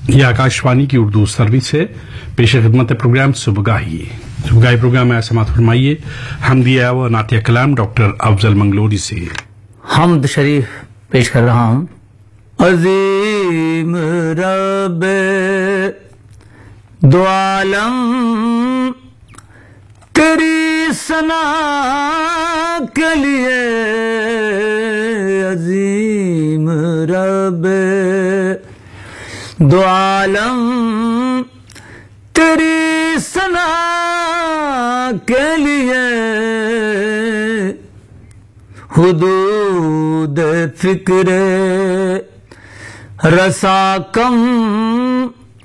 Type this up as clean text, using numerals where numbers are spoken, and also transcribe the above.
ये आकाशवाणी की उर्दू सर्विस है। पेश खिदमत प्रोग्राम सुबगाही प्रोग्राम में समात फरमाइए हमदिया व नातिया कलाम डॉक्टर अफजल मंगलोरी से। हमद शरीफ पेश कर रहा हूं। अजीम रब दो आलम तेरी सना के लिए, अजीम रब दो आलम तेरी सना के लिए, हुदूद फिक्रे रसा कम